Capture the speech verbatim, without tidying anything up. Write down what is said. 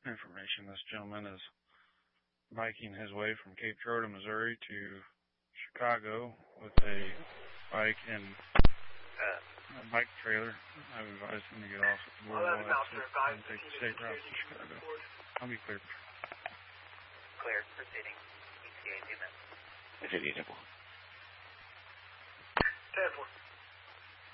information. This gentleman is biking his way from Cape Girardeau, Missouri to Chicago with a bike and a bike trailer. I've advised him to get off at the Louisville exit and take the state route to Chicago. I'll be clear. Clear, proceeding. E T A two minutes. If it is, ten four.